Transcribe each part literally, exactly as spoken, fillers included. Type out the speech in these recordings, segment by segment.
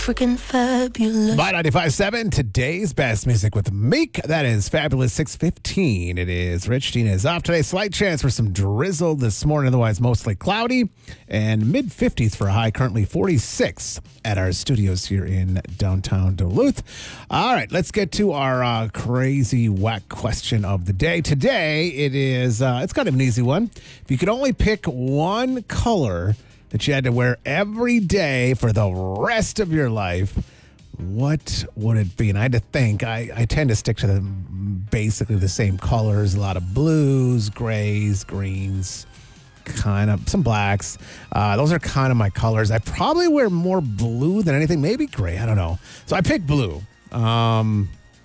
freaking fabulous. My ninety-five point seven, today's best music with Meek. That is Fabulous six fifteen. It is Rich. Tina is off today. Slight chance for some drizzle this morning, otherwise mostly cloudy. And mid fifties for a high, currently forty-six at our studios here in downtown Duluth. All right, let's get to our uh, crazy whack question of the day. Today, it is, uh, it's kind of an easy one. If you could only pick one color that you had to wear every day for the rest of your life, what would it be? And I had to think. I, I tend to stick to the basically the same colors. A lot of blues, grays, greens, kind of some blacks. Uh, those are kind of my colors. I probably wear more blue than anything. Maybe gray. I don't know. So I picked blue. Um,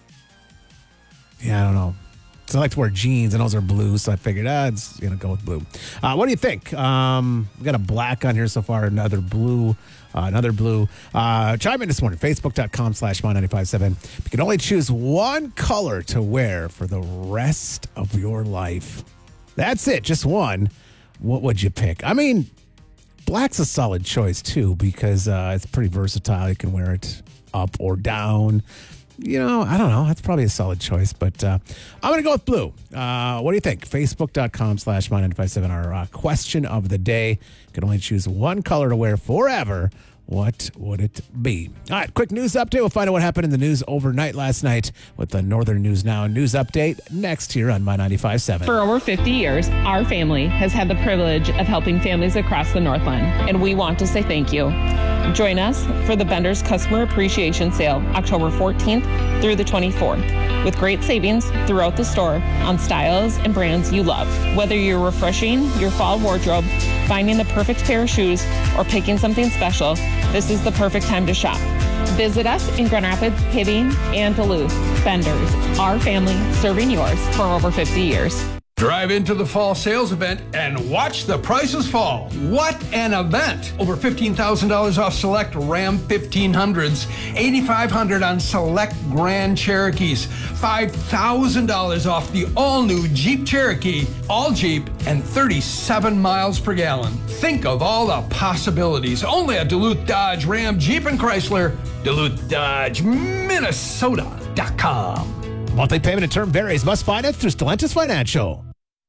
yeah, I don't know. So I like to wear jeans, and those are blue, so I figured, ah, it's going to go with blue. Uh, what do you think? Um, we got a black on here so far, another blue, uh, another blue. Uh, chime in this morning, facebook.com slash my ninety-five seven. You can only choose one color to wear for the rest of your life. That's it, just one. What would you pick? I mean, black's a solid choice, too, because uh, it's pretty versatile. You can wear it up or down. You know, I don't know. That's probably a solid choice, but uh, I'm going to go with blue. Uh, what do you think? Facebook.com slash my ninety-five seven. Our uh, question of the day. You can only choose one color to wear forever. What would it be? All right, quick news update. We'll find out what happened in the news overnight last night with the Northern News Now news update next here on My ninety-five point seven. For over fifty years, our family has had the privilege of helping families across the Northland, and we want to say thank you. Join us for the Bender's Customer Appreciation Sale, October fourteenth through the twenty-fourth, with great savings throughout the store on styles and brands you love. Whether you're refreshing your fall wardrobe, finding the perfect pair of shoes, or picking something special, this is the perfect time to shop. Visit us in Grand Rapids, Hibbing, and Duluth. Bender's, our family serving yours for over fifty years. Drive into the fall sales event and watch the prices fall. What an event! Over fifteen thousand dollars off select Ram fifteen hundreds, eight thousand five hundred dollars on select Grand Cherokees, five thousand dollars off the all-new Jeep Cherokee, all Jeep, and thirty-seven miles per gallon. Think of all the possibilities. Only at Duluth Dodge, Ram, Jeep, and Chrysler. Duluth Dodge, Minnesota dot com. Monthly payment and term varies. Must finance through Stellantis Financial.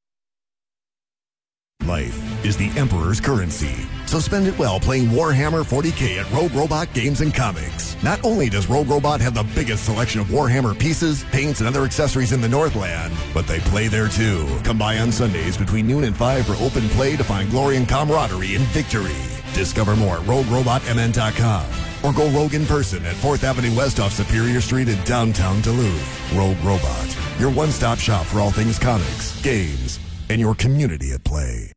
Life is the Emperor's currency, so spend it well playing Warhammer forty K at Rogue Robot Games and Comics. Not only does Rogue Robot have the biggest selection of Warhammer pieces, paints, and other accessories in the Northland, but they play there too. Come by on Sundays between noon and five for open play to find glory and camaraderie in victory. Discover more at rogue robot m n dot com or go rogue in person at fourth Avenue West off Superior Street in downtown Duluth. Rogue Robot, your one-stop shop for all things comics, games, and your community at play.